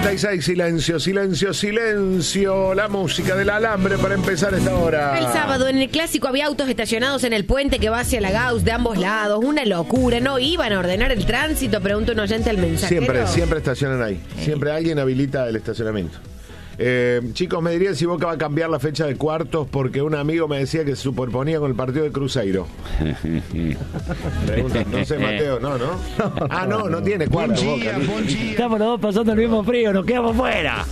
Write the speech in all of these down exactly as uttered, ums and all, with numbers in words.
cuarenta y seis, silencio, silencio, silencio. La música del alambre para empezar esta hora. El sábado en el Clásico había autos estacionados en el puente que va hacia la Gauss de ambos lados. Una locura. ¿No iban a ordenar el tránsito? Pregunta un oyente al mensajero. Siempre, siempre estacionan ahí. Siempre alguien habilita el estacionamiento. Eh, chicos, me dirían si Boca va a cambiar la fecha de cuartos porque un amigo me decía que se superponía con el partido de Cruzeiro. Pregunta, no sé, Mateo, no, ¿no? Ah, no, no tiene cuartos. Boca. Estamos los dos pasando el mismo frío, nos quedamos fuera.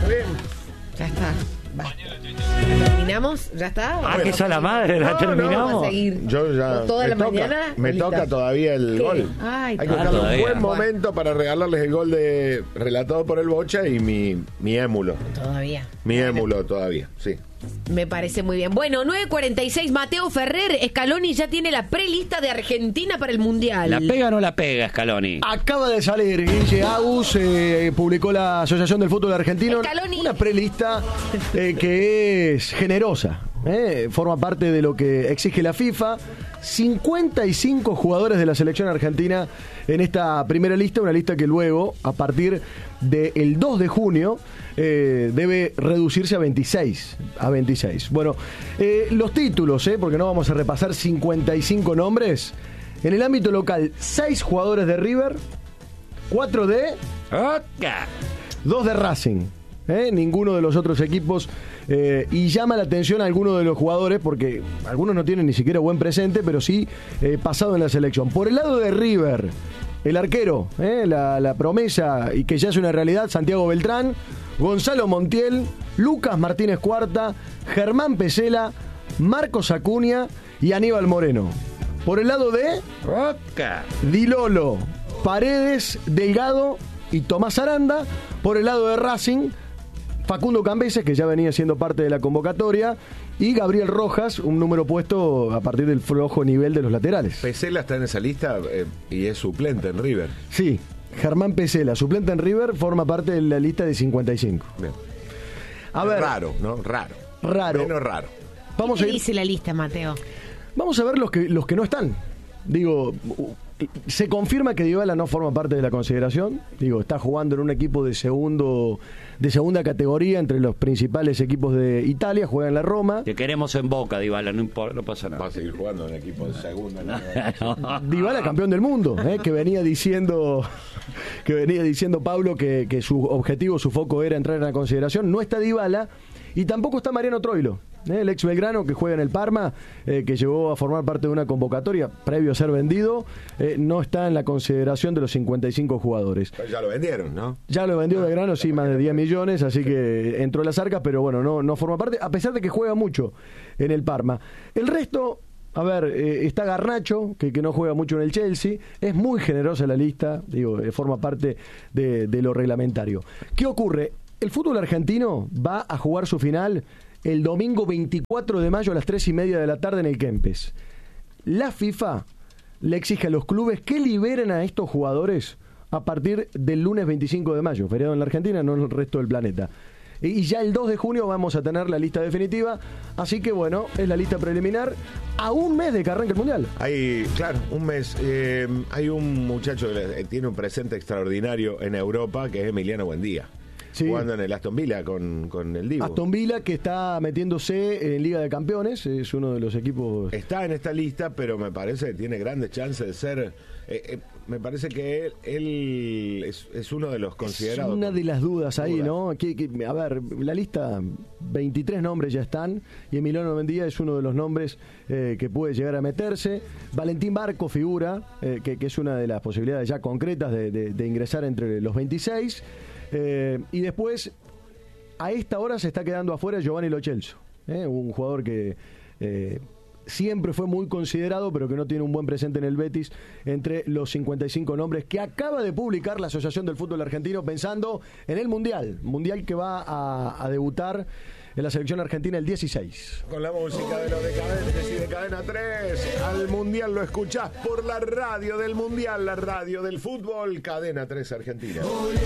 Ya está. Va. ¿Terminamos? ¿Ya está? Ah, que esa la madre, la no, terminamos. No, vamos a seguir. Yo ya. Toda me la toca, mañana. Me Lita. toca todavía el ¿Qué? gol. Ay, Hay que ah, buscar un todavía. buen momento para regalarles el gol de relatado por el Bocha y mi, mi émulo. Todavía. Mi émulo todavía, sí. Me parece muy bien. Bueno, nueve cuarenta y seis, Mateo Ferrer. Scaloni ya tiene la prelista de Argentina para el Mundial. ¿La pega o no la pega, Scaloni? Acaba de salir, Guille Agus, eh, publicó la Asociación del Fútbol Argentino Scaloni. una prelista eh, que es generosa, eh, forma parte de lo que exige la FIFA. cincuenta y cinco jugadores de la selección argentina en esta primera lista, una lista que luego, a partir del dos de junio, eh, debe reducirse a veintiséis. A veintiséis. Bueno, eh, los títulos, eh, porque no vamos a repasar cincuenta y cinco nombres. En el ámbito local, seis jugadores de River, cuatro de Boca. dos de Racing. ¿eh? Ninguno de los otros equipos. Eh, y llama la atención a algunos de los jugadores, porque algunos no tienen ni siquiera buen presente, pero sí eh, pasado en la selección. Por el lado de River, el arquero, ¿eh? la, la promesa y que ya es una realidad, Santiago Beltrán, Gonzalo Montiel, Lucas Martínez Cuarta, Germán Pesela, Marcos Acuña y Aníbal Moreno. Por el lado de Boca. Di Lolo, Paredes, Delgado y Tomás Aranda. Por el lado de Racing, Facundo Cambeses, que ya venía siendo parte de la convocatoria, y Gabriel Rojas, un número puesto a partir del flojo nivel de los laterales. Pesela está en esa lista eh, y es suplente en River. Sí, Germán Pesela, suplente en River, forma parte de la lista de cincuenta y cinco. Bien. A ver, Raro, ¿no? Raro. Raro. Menos raro. Vamos ¿Qué a ir, dice la lista, Mateo? vamos a ver los que los que no están. Digo, se confirma que Dybala no forma parte de la consideración. Digo, está jugando en un equipo de segundo de segunda categoría entre los principales equipos de Italia, juega en la Roma. Te queremos en Boca, Dybala, no importa, no pasa Va nada. a seguir jugando en equipo de segunda. ¿no? Dybala campeón del mundo, ¿eh? que venía diciendo que venía diciendo Pablo que, que su objetivo, su foco era entrar en la consideración. No está Dybala y tampoco está Mariano Troilo, ¿eh? el ex belgrano que juega en el Parma, eh, que llegó a formar parte de una convocatoria previo a ser vendido, eh, no está en la consideración de los cincuenta y cinco jugadores. Pero ya lo vendieron, ¿no? Ya lo vendió Belgrano, sí, más de diez millones, así que entró en las arcas, pero bueno, no, no forma parte, a pesar de que juega mucho en el Parma. El resto, a ver, eh, está Garnacho, que, que no juega mucho en el Chelsea, es muy generosa la lista, digo, eh, forma parte de, de lo reglamentario. ¿Qué ocurre? El fútbol argentino va a jugar su final el domingo veinticuatro de mayo a las tres y media de la tarde en el Kempes. La FIFA le exige a los clubes que liberen a estos jugadores a partir del lunes veinticinco de mayo, feriado en la Argentina, no en el resto del planeta. Y ya el dos de junio vamos a tener la lista definitiva, así que bueno, es la lista preliminar a un mes de que arranque el Mundial. Hay, claro, un mes. Eh, hay un muchacho que tiene un presente extraordinario en Europa, que es Emiliano Buendía. Sí. Jugando en el Aston Villa con, con el Dibu. Aston Villa, que está metiéndose en Liga de Campeones, es uno de los equipos. Está en esta lista, pero me parece que tiene grandes chances de ser. Eh, eh, me parece que él, él es, es uno de los considerados. Es una de las dudas ahí, dudas. ¿no? Que, que, a ver, la lista, veintitrés nombres ya están, y Emiliano Buendía es uno de los nombres eh, que puede llegar a meterse. Valentín Barco figura, eh, que, que es una de las posibilidades ya concretas de, de, de ingresar entre los veintiséis. Eh, y después, a esta hora se está quedando afuera Giovanni Lo Celso, eh, un jugador que eh, siempre fue muy considerado, pero que no tiene un buen presente en el Betis, entre los cincuenta y cinco nombres que acaba de publicar la Asociación del Fútbol Argentino, pensando en el Mundial, Mundial que va a, a debutar en la selección argentina el dieciséis. Con la música de los decadentes y de Cadena tres, al Mundial lo escuchás por la radio del Mundial, la radio del fútbol, Cadena tres Argentina.